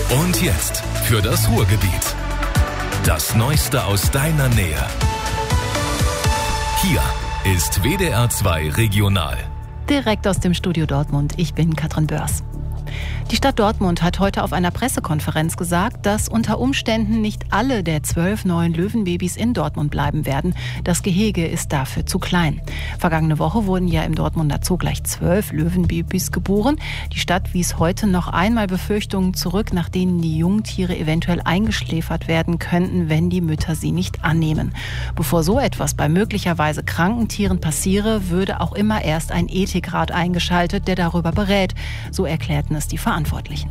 Und jetzt für das Ruhrgebiet. Das Neueste aus deiner Nähe. Hier ist WDR 2 Regional. Direkt aus dem Studio Dortmund. Ich bin Katrin Börs. Die Stadt Dortmund hat heute auf einer Pressekonferenz gesagt, dass unter Umständen nicht alle der 12 neuen Löwenbabys in Dortmund bleiben werden. Das Gehege ist dafür zu klein. Vergangene Woche wurden ja im Dortmunder Zoo gleich 12 Löwenbabys geboren. Die Stadt wies heute noch einmal Befürchtungen zurück, nach denen die Jungtiere eventuell eingeschläfert werden könnten, wenn die Mütter sie nicht annehmen. Bevor so etwas bei möglicherweise kranken Tieren passiere, würde auch immer erst ein Ethikrat eingeschaltet, der darüber berät. So erklärten es die Verantwortlichen.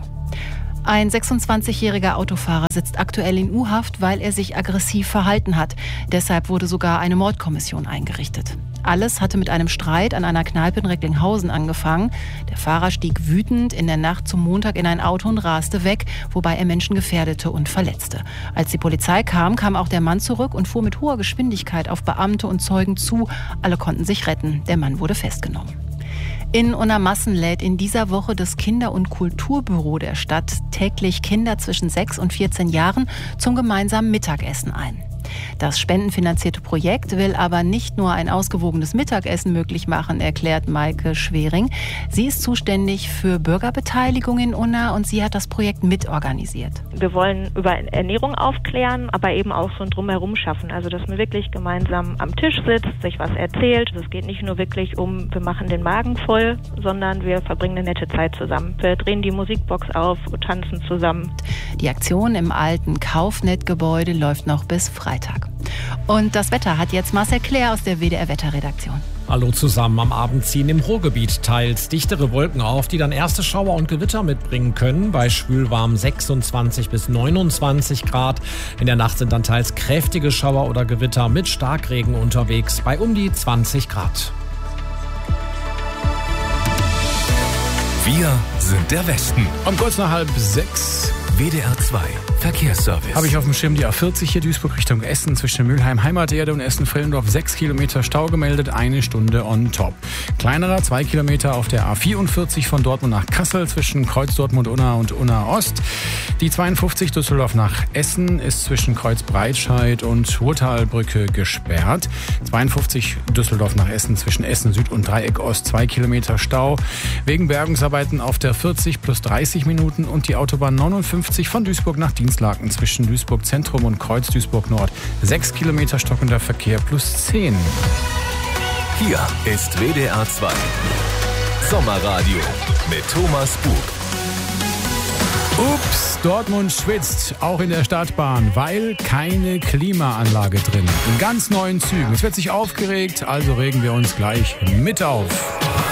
Ein 26-jähriger Autofahrer sitzt aktuell in U-Haft, weil er sich aggressiv verhalten hat. Deshalb wurde sogar eine Mordkommission eingerichtet. Alles hatte mit einem Streit an einer Kneipe in Recklinghausen angefangen. Der Fahrer stieg wütend in der Nacht zum Montag in ein Auto und raste weg, wobei er Menschen gefährdete und verletzte. Als die Polizei kam, kam auch der Mann zurück und fuhr mit hoher Geschwindigkeit auf Beamte und Zeugen zu. Alle konnten sich retten. Der Mann wurde festgenommen. In Unermassen lädt in dieser Woche das Kinder- und Kulturbüro der Stadt täglich Kinder zwischen 6 und 14 Jahren zum gemeinsamen Mittagessen ein. Das spendenfinanzierte Projekt will aber nicht nur ein ausgewogenes Mittagessen möglich machen, erklärt Maike Schwering. Sie ist zuständig für Bürgerbeteiligung in Unna und sie hat das Projekt mitorganisiert. Wir wollen über Ernährung aufklären, aber eben auch so ein Drumherum schaffen. Also, dass man wirklich gemeinsam am Tisch sitzt, sich was erzählt. Es geht nicht nur wirklich um, wir machen den Magen voll, sondern wir verbringen eine nette Zeit zusammen. Wir drehen die Musikbox auf und tanzen zusammen. Die Aktion im alten Kaufnet-Gebäude läuft noch bis Freitag. Und das Wetter hat jetzt Marcel Claire aus der WDR-Wetterredaktion. Hallo zusammen. Am Abend ziehen im Ruhrgebiet teils dichtere Wolken auf, die dann erste Schauer und Gewitter mitbringen können. Bei schwülwarm 26 bis 29 Grad. In der Nacht sind dann teils kräftige Schauer oder Gewitter mit Starkregen unterwegs bei um die 20 Grad. Wir sind der Westen. Um kurz nach 5:30. WDR 2 Verkehrsservice. Habe ich auf dem Schirm die A40 hier Duisburg Richtung Essen zwischen Mülheim Heimaterde und Essen-Frellendorf 6 Kilometer Stau gemeldet, 1 Stunde on top. Kleinerer 2 Kilometer auf der A44 von Dortmund nach Kassel zwischen Kreuz Dortmund-Unna und Unna-Ost. Die 52 Düsseldorf nach Essen ist zwischen Kreuz Breitscheid und Ruhrtalbrücke gesperrt. 52 Düsseldorf nach Essen zwischen Essen Süd und Dreieck Ost 2 Kilometer Stau. Wegen Bergungsarbeiten auf der 40 plus 30 Minuten und die Autobahn 59 von Duisburg nach Dienstlaken zwischen Duisburg Zentrum und Kreuz Duisburg Nord 6 Kilometer stockender Verkehr plus 10. Hier ist WDR 2 Sommerradio mit Thomas Bug. Ups, Dortmund schwitzt, auch in der Stadtbahn, weil keine Klimaanlage drin. In ganz neuen Zügen. Es wird sich aufgeregt, also regen wir uns gleich mit auf.